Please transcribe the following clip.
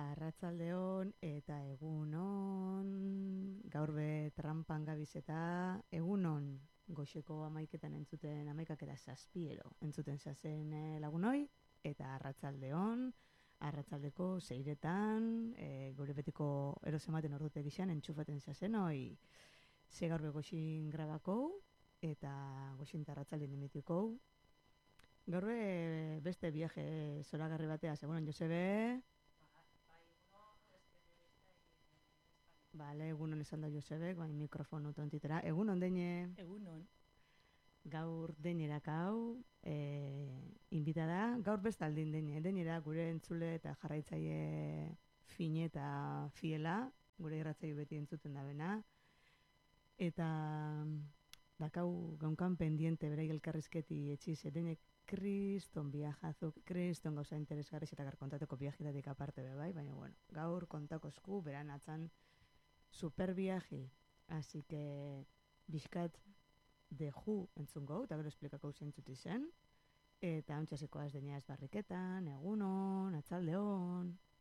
Arratsaldeon eta egunon, gaur be trampan gabiz eta egunon, goxeko 11etan entzuten 11:07 entzuten zazen lagunoi, eta arratsaldeko 6etan, gure betiko erosematen ordute gixan entxufaten zazen, ze gaur be goxin grabakou, eta goxin arratsalden emitiukou. Gaur be beste viaje zoragarri bateaz, egunon Josebe. Bale, egunon esan da Josebek, baina mikrofonu tontitera. Egunon deine. Egunon. Gaur deinerak hau, inbitada. Gaur bestaldin deine. Deinera gure entzule eta jarraitzaile fine eta fiela, gure irratzaile beti entzuten da bena. Eta dakau gaunkan pendiente berai elkarrizketi etxiz, deinek kriston viajazuk, kriston gauza interesgarriz eta garkontateko viajetatik aparte be bai, baina bueno, gaur kontakozku beran atzan super viaje, así que bizkat de ju entzungo, eta gero esplikako zientzuti zen, eta ontsasekoaz denia ez barriketan, egunon, atzaldeon.